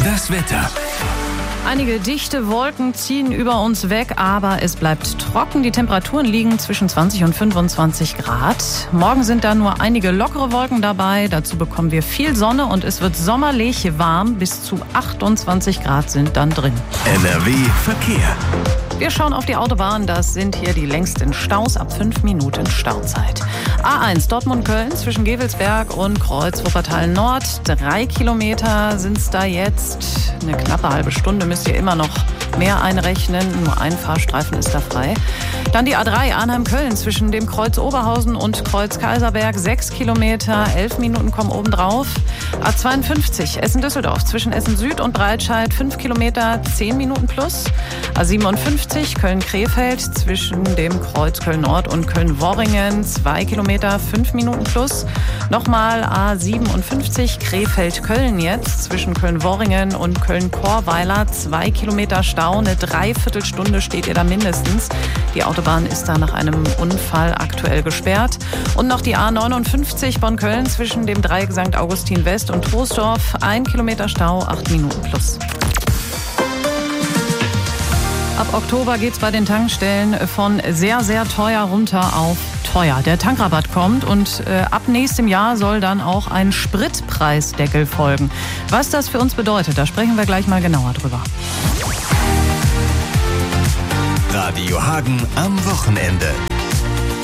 Das Wetter. Einige dichte Wolken ziehen über uns weg, aber es bleibt trocken. Die Temperaturen liegen zwischen 20 und 25 Grad. Morgen sind da nur einige lockere Wolken dabei. Dazu bekommen wir viel Sonne und es wird sommerlich warm. Bis zu 28 Grad sind dann drin. NRW Verkehr. Wir schauen auf die Autobahn. Das sind hier die längsten Staus ab 5 Minuten Stauzeit. A1 Dortmund-Köln zwischen Gevelsberg und Kreuz Wuppertal Nord. 3 Kilometer sind es da jetzt. Eine knappe halbe Stunde müsst ihr immer noch mehr einrechnen. Nur ein Fahrstreifen ist da frei. Dann die A3 Arnhem-Köln zwischen dem Kreuz Oberhausen und Kreuz Kaiserberg. 6 Kilometer, 11 Minuten kommen obendrauf. A52 Essen-Düsseldorf zwischen Essen-Süd und Breitscheid. 5 Kilometer, 10 Minuten plus. A57 Köln-Krefeld zwischen dem Kreuz Köln-Nord und Köln-Worringen. 2 Kilometer, 5 Minuten plus. Nochmal A57 Krefeld-Köln jetzt zwischen Köln-Worringen und Köln-Chorweiler. 2 Kilometer Stau, eine Dreiviertelstunde steht ihr da mindestens. Die Autobahn ist da nach einem Unfall aktuell gesperrt. Und noch die A59 Bonn-Köln zwischen dem Dreieck St. Augustin West und Troisdorf. 1 Kilometer Stau, 8 Minuten plus. Ab Oktober geht's bei den Tankstellen von sehr, sehr teuer runter auf teuer. Der Tankrabatt kommt und ab nächstem Jahr soll dann auch ein Spritpreisdeckel folgen. Was das für uns bedeutet, da sprechen wir gleich mal genauer drüber. Radio Hagen am Wochenende.